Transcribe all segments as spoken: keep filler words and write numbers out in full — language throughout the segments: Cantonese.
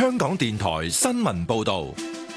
香港電台新聞報道。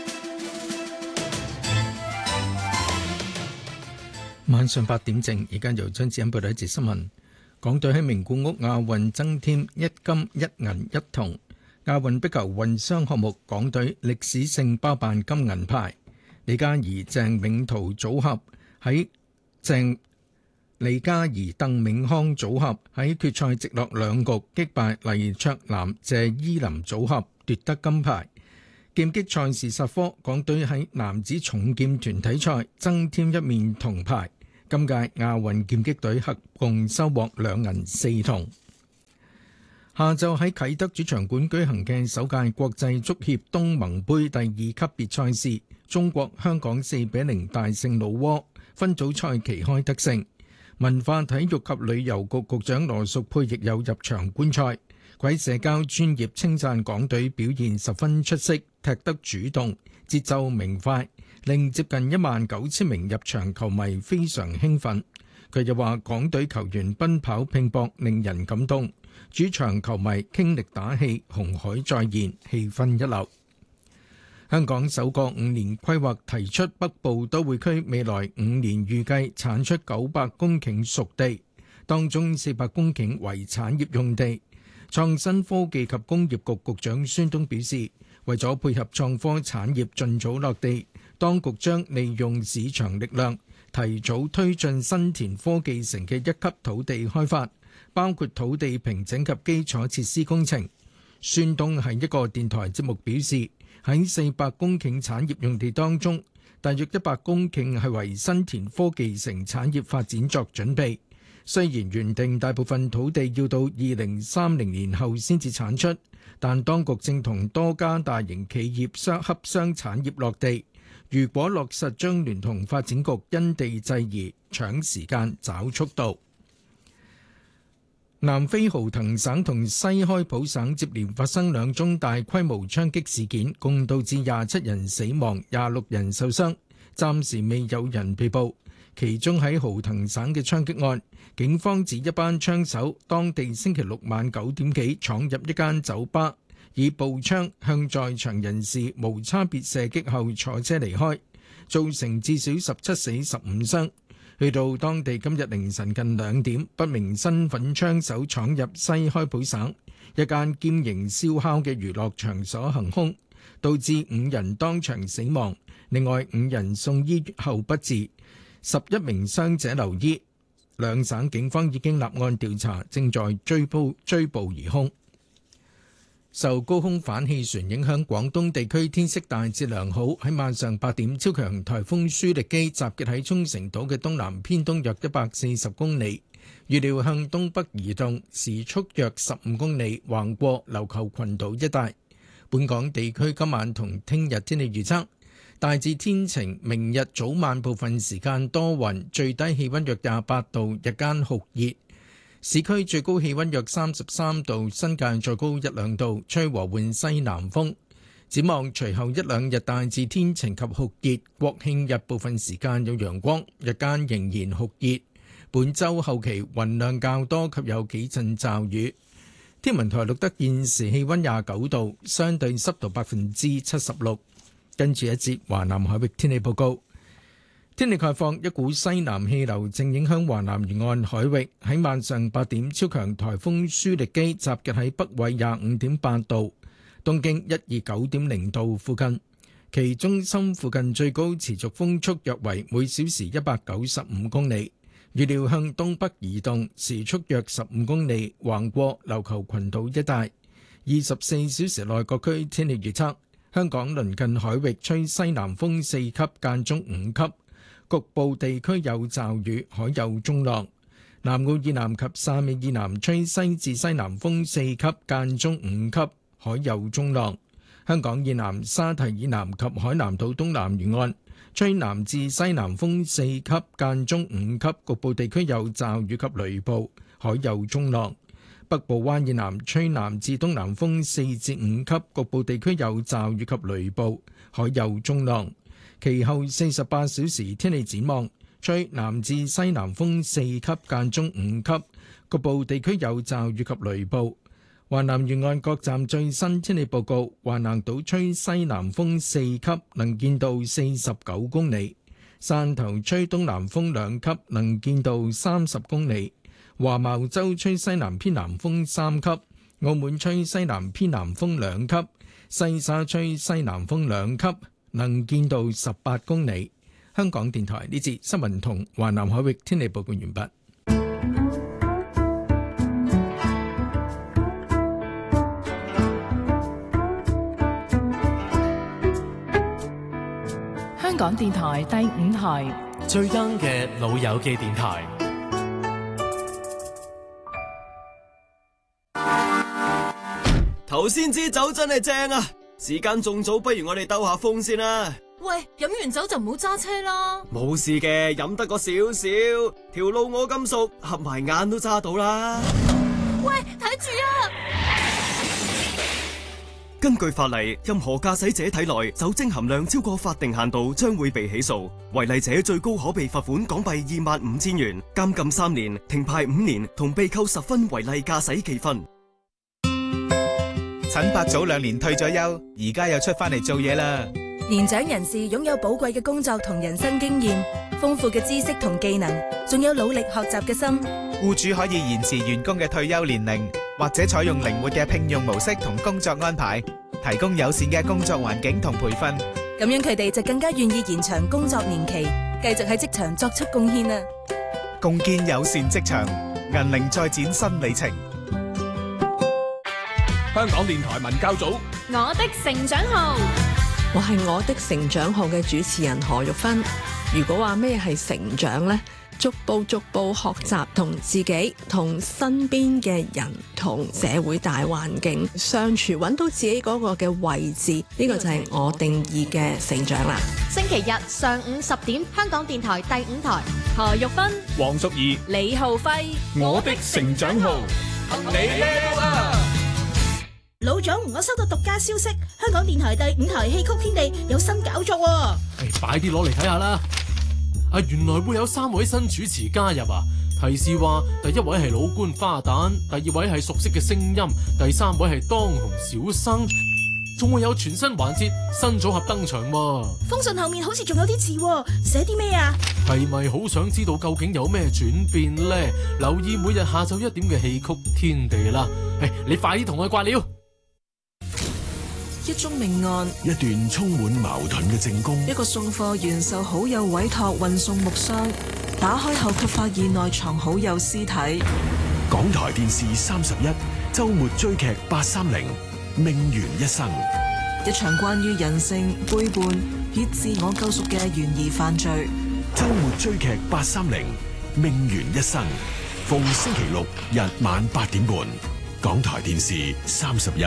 晚上八點正，而家由張子欣報道一節新聞。港隊喺名古屋亞運增添一金一銀一銅。亞運壁球混雙項目，港隊歷史性包辦金銀牌。李嘉怡、鄭銘圖組合喺鄭李嘉怡、鄧銘康組合喺決賽直落兩局擊敗黎卓南、謝依霖組合奪得金牌。劍擊賽事實科，港隊喺男子重劍團體賽增添一面銅牌。今屆亞運劍擊隊合共收穫兩銀四銅。下晝喺啟德主場館舉行嘅首屆國際足協東盟杯第二級別賽事，中國香港四比零大勝老撾，分組賽旗開得勝。文化體育及旅遊局局長羅淑佩亦有入場觀賽，佢喺社交專頁稱讚港隊表現十分出色，踢得主動，節奏明快，令接近一萬九千名入場球迷非常興奮。佢又話港隊球員奔跑拼搏令人感動，主場球迷傾力打氣，紅海再現，氣氛一流。香港首個五年規劃提出北部都會區未來五年預計產出九百公頃熟地，當中四百公頃為產業用地。創新科技及工業局局長孫東表示，為咗配合創科產業盡早落地，當局將利用市場力量，提早推進新田科技城嘅一級土地開發，包括土地平整及基礎設施工程。孫東喺一個電台節目表示，喺四百公頃產業用地當中，大約一百公頃係為新田科技城產業發展作準備。雖然原定大部分土地要到二零三零年後先至產出，但當局正同多家大型企業相洽商產業落地。如果落實，將聯同發展局因地制宜，搶時間找速度。南非豪騰省同西開普省接連發生兩宗大規模槍擊事件，共導致廿七人死亡、廿六人受傷，暫時未有人被捕。其中喺豪騰省嘅槍擊案，警方指一班槍手當地星期六晚九點幾闖入一間酒吧，以步槍向在場人士無差別射擊後坐車離開，造成至少十七死十五傷。去到當地今日凌晨近兩點，不明身份槍手闖入西開普省一間兼營燒烤嘅娛樂場所行兇，導致五人當場死亡，另外五人送醫後不治，十一名傷者留醫。兩省警方已經立案調查，正在追捕追捕疑兇。受高空反氣旋影響，廣東地區天色大致良好。喺晚上八點，超強颱風舒力基集結喺沖繩島嘅東南偏東約一百四十公里，預料向東北移動，時速約十五公里，橫過琉球群島一帶。本港地區今晚同聽日天氣預測大致天晴，明日早晚部分時間多雲，最低氣溫約廿八度，日間酷熱。市區最高氣溫約三十三度，新界再高一兩度，吹和緩西南風。展望隨後一兩日大致天晴及酷熱，國慶日部分時間有陽光，日間仍然酷熱。本週後期雲量較多及有幾陣驟雨。天文台錄得現時氣溫廿九度，相對濕度百分之七十六。跟住一節華南海域天氣報告。天氣概況，一股西南氣流正影響華南沿岸海域。喺晚上八點，超強颱風舒力基集結喺北緯廿五點八度、東經一二九點零度附近。其中心附近最高持續風速約為每小時一百九十五公里，預料向東北移動，時速約十五公里，橫過琉球群島一帶。二十四小時內各區天氣預測：香港鄰近海域吹西南風四級，間中五級。局部地區有驟雨，海有中浪。南澳以南及汕尾以南吹西至西南風四級，間中五級，海有中浪。香港以南沙堤以南及海南島東南沿岸吹南至西南風四級，間中五級，局部地區有驟雨及雷暴，海有中浪。北部灣以南吹南至東南風四至五級，局部地區有驟雨及雷暴，海有中浪。其後四十八小時天氣展望，吹南至西南風四級，間中五級，局部地區有驟雨及雷暴， 華南沿岸各站最新天氣報告：華南島吹西南風四級，能見度四十九公里；汕頭吹東南風兩級，能見度三十公里；華茅洲吹西南偏南風三級；澳門吹西南偏南風兩級；西沙吹西南風兩級，能見度十八公里。香港電台呢節新聞同華南海域天氣報告完畢。 香港電台第五台最 young 嘅老友記電台。 頭先支酒真係正啊！時間仲早，不如我哋兜下風先啦。 喂，飲完酒就唔好揸車啦。 冇事嘅，飲得個少少，條路我咁熟，合埋眼都揸到啦。 喂，睇住啊！ 根據法例，任何駕駛者體內酒精含量超過法定限度，將會被起訴。違例者最高可被罰款港幣二萬五千元、監禁三年、停牌五年，同被扣十分違例駕駛記分。 陳伯早兩年退咗休，而家又出翻嚟做嘢啦。 年長人士擁有寶貴嘅工作同人生經驗，豐富嘅知識同技能，仲有努力學習嘅心。 僱主可以延遲員工嘅退休年齡，或者採用靈活嘅聘用模式同工作安排，提供友善嘅工作環境同培訓。 咁樣佢哋就更加願意延長工作年期，繼續喺職場作出貢獻啦。 共建友善職場，銀齡再展新里程。 香港電台文教組我的成長號， 我係我的成長號嘅主持人何玉芬。如果話咩係成長呢？逐步逐步學習同自己、同身邊嘅人、同社會大環境相處，揾到自己嗰個嘅位置，呢個就係我定義嘅成長啦。 星期日上午十點，香港電台第五台，何玉芬、 黃淑儀、 李浩輝， 我的成長號，你 level up。 老總，我收到獨家消息，香港電台第五台戲曲天地有新搞作喎。 誒，快啲攞嚟睇下啦！啊，原來會有三位新主持加入啊！提示話，第一位係老官花旦，第二位係熟悉嘅聲音，第三位係當紅小生，仲會有全新環節新組合登場喎。 封信後面好似仲有啲字，寫啲咩啊？ 係咪好想知道究竟有咩轉變呢？留意每日下晝一點嘅戲曲天地啦！誒，你快啲同我掛料。 一宗命案， 一段充滿矛盾嘅證供， 一個送貨員受好友委託運送木箱，打開後卻發現內藏好友屍體。 港台電視三十一周末追劇八三零命懸一生， 一場關於人性背叛以自我救贖嘅懸疑犯罪。 周末追劇八三零命懸一生，逢星期六日晚八點半，港台電視三十一。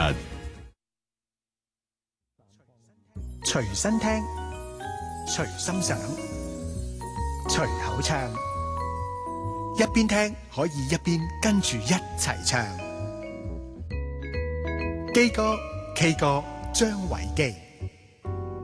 隨身聽，隨心想，隨口唱，一邊聽可以一邊跟住一齊唱。基哥 K 歌張維基。